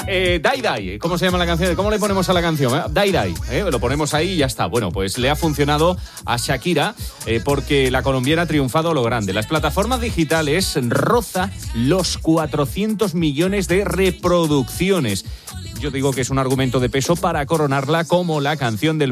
Dai Dai, ¿cómo se llama la canción? ¿Cómo le ponemos a la canción? Dai Dai, lo ponemos ahí y ya está. Bueno, pues le ha funcionado a Shakira porque la colombiana ha triunfado a lo grande. Las plataformas digitales roza los 400 millones de reproducciones. Yo digo que es un argumento de peso para coronarla como la canción del